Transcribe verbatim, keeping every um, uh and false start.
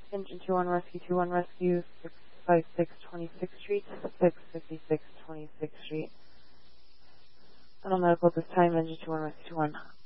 Engine two one Rescue two one Rescue, six five six twenty-sixth Street, six fifty-six twenty-sixth Street. Final medical at this time, Engine two one Rescue two one.